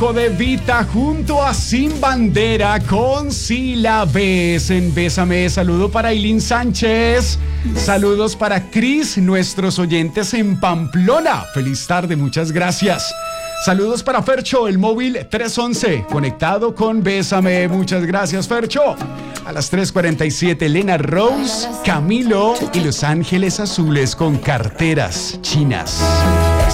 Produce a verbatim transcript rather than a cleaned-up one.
Codevita junto a Sin Bandera con Sílabes en Bésame. Saludo para Eileen Sánchez. Saludos para Cris, nuestros oyentes en Pamplona. Feliz tarde, muchas gracias. Saludos para Fercho, el móvil tres once, conectado con Bésame. Muchas gracias, Fercho. A las tres cuarenta y siete, Elena Rose, Camilo y Los Ángeles Azules con Carteras Chinas.